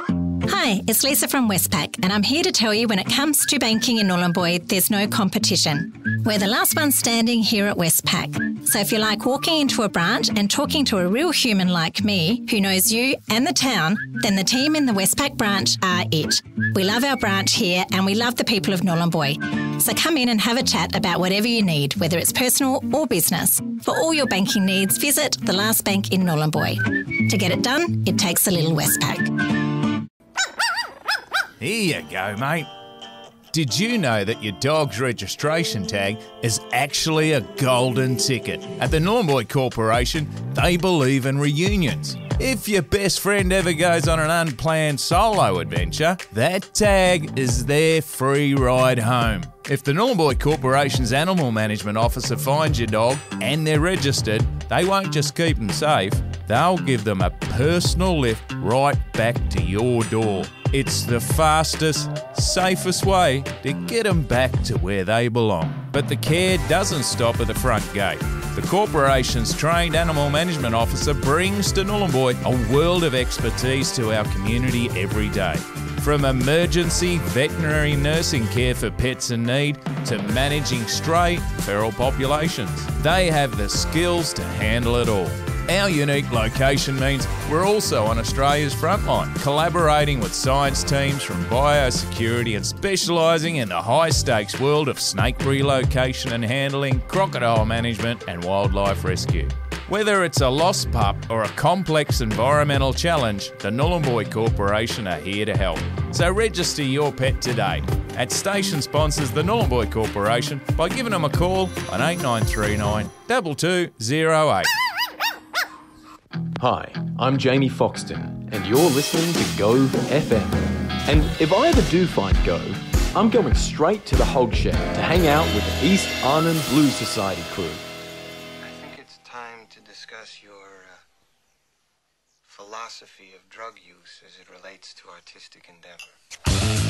Hi, it's Lisa from Westpac, and I'm here to tell you when it comes to banking in Nhulunbuy, there's no competition. We're the last one standing here at Westpac. So if you like walking into a branch and talking to a real human like me who knows you and the town, then the team in the Westpac branch are it. We love our branch here and we love the people of Nhulunbuy. So come in and have a chat about whatever you need, whether it's personal or business. For all your banking needs, visit the last bank in Nhulunbuy. To get it done, it takes a little Westpac. Here you go, mate. Did you know that your dog's registration tag is actually a golden ticket? At the Nhulunbuy Corporation, they believe in reunions. If your best friend ever goes on an unplanned solo adventure, that tag is their free ride home. If the Nhulunbuy Corporation's Animal Management Officer finds your dog and they're registered, they won't just keep them safe, they'll give them a personal lift right back to your door. It's the fastest, safest way to get them back to where they belong. But the care doesn't stop at the front gate. The corporation's trained animal management officer brings to Nhulunbuy a world of expertise to our community every day. From emergency veterinary nursing care for pets in need to managing stray feral populations, they have the skills to handle it all. Our unique location means we're also on Australia's frontline, collaborating with science teams from biosecurity and specialising in the high-stakes world of snake relocation and handling, crocodile management and wildlife rescue. Whether it's a lost pup or a complex environmental challenge, the Nhulunbuy Corporation are here to help. So register your pet today. At Station sponsors the Nhulunbuy Corporation by giving them a call on 8939 2208. Hi, I'm Jamie Foxton, and you're listening to Go FM. And if I ever do find Go, I'm going straight to the Hog Shed to hang out with the East Arnhem Blues Society crew. I think it's time to discuss your philosophy of drug use as it relates to artistic endeavor.